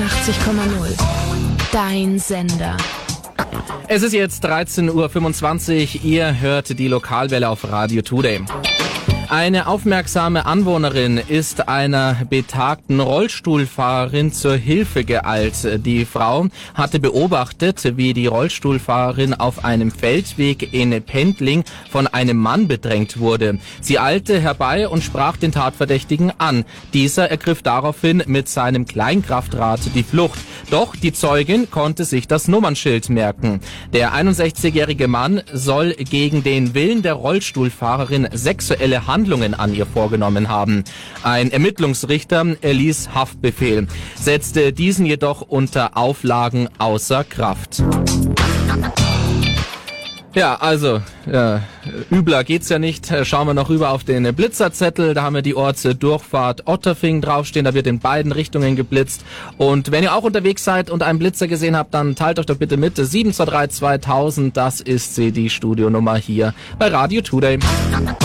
80,0. Dein Sender. Es ist jetzt 13.25 Uhr. Ihr hört die Lokalwelle auf Radio Today. Eine aufmerksame Anwohnerin ist einer betagten Rollstuhlfahrerin zur Hilfe geeilt. Die Frau hatte beobachtet, wie die Rollstuhlfahrerin auf einem Feldweg in Pendling von einem Mann bedrängt wurde. Sie eilte herbei und sprach den Tatverdächtigen an. Dieser ergriff daraufhin mit seinem Kleinkraftrad die Flucht. Doch die Zeugin konnte sich das Nummernschild merken. Der 61-jährige Mann soll gegen den Willen der Rollstuhlfahrerin sexuelle Handlungen an ihr vorgenommen haben. Ein Ermittlungsrichter erließ Haftbefehl, setzte diesen jedoch unter Auflagen außer Kraft. Ja, also, übler geht's ja nicht. Schauen wir noch rüber auf den Blitzerzettel. Da haben wir die Ortsdurchfahrt Otterfing draufstehen. Da wird in beiden Richtungen geblitzt. Und wenn ihr auch unterwegs seid und einen Blitzer gesehen habt, dann teilt euch doch bitte mit. 723 2000, das ist die Studionummer hier bei Radio Today.